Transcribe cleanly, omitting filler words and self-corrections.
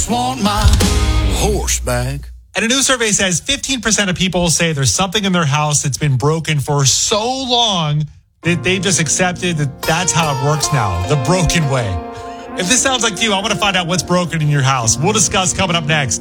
Want my horse back. And a new survey says 15% of people say there's something in their house that's been broken for so long that they just accepted that that's how it works now, the broken way. If this sounds like you, I want to find out what's broken in your house. We'll discuss coming up next.